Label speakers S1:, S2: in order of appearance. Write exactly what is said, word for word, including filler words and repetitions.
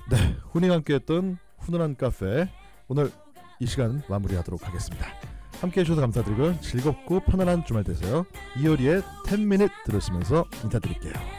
S1: 네, 훈이가 함께했던 훈훈한 카페, 오늘 이 시간 마무리하도록 하겠습니다. 함께해 주셔서 감사드리고요. 즐겁고 편안한 주말 되세요. 이효리의 텐 미닛 들으시면서 인사드릴게요.